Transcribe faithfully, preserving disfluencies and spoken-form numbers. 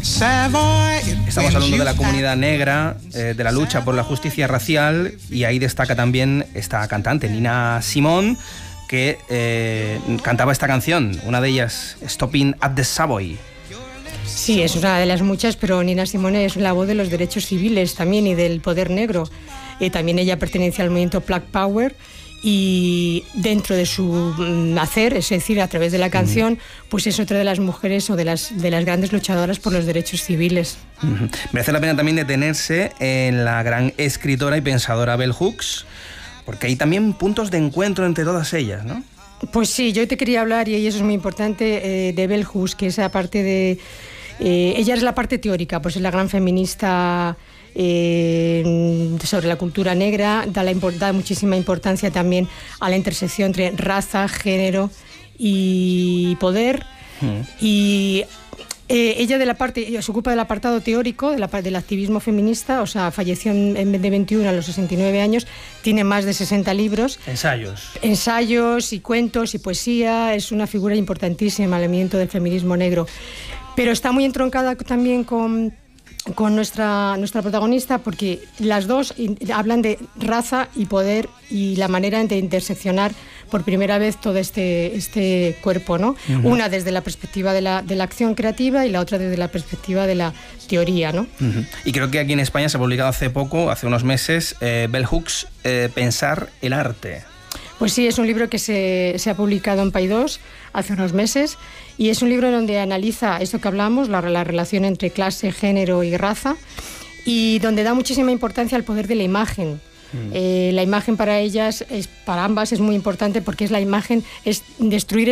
Estamos hablando de la comunidad negra, eh, de la lucha por la justicia racial, y ahí destaca también esta cantante, Nina Simone, que eh, cantaba esta canción, una de ellas, Stopping at the Savoy. Sí, es una de las muchas, pero Nina Simone es la voz de los derechos civiles también y del poder negro. Eh, también ella pertenece al movimiento Black Power, y dentro de su hacer, es decir, a través de la canción, uh-huh. pues es otra de las mujeres o de las, de las grandes luchadoras por los derechos civiles. Uh-huh. Merece la pena también detenerse en la gran escritora y pensadora Bell Hooks, porque hay también puntos de encuentro entre todas ellas, ¿no? Pues sí, yo te quería hablar, y eso es muy importante, eh, de Bell Hooks, que es la parte de... Eh, ella es la parte teórica, pues es la gran feminista eh, sobre la cultura negra, da, la, da muchísima importancia también a la intersección entre raza, género y poder. Mm. Y eh, ella de la parte, se ocupa del apartado teórico, de la, del activismo feminista, o sea, falleció en, en de veintiuno a los sesenta y nueve años, tiene más de sesenta libros. Ensayos. Ensayos y cuentos y poesía, es una figura importantísima en el movimiento del feminismo negro. Pero está muy entroncada también con, con nuestra, nuestra protagonista, porque las dos hablan de raza y poder y la manera de interseccionar por primera vez todo este, este cuerpo, ¿no? Uh-huh. Una desde la perspectiva de la, de la acción creativa y la otra desde la perspectiva de la teoría, ¿no? Uh-huh. Y creo que aquí en España se ha publicado hace poco, hace unos meses, eh, Bell Hooks, eh, Pensar el arte. Pues sí, es un libro que se, se ha publicado en Paidós hace unos meses, y es un libro donde analiza esto que hablamos, la, la relación entre clase, género y raza, y donde da muchísima importancia al poder de la imagen. Mm. Eh, la imagen para ellas, es, para ambas, es muy importante, porque es la imagen, es destruir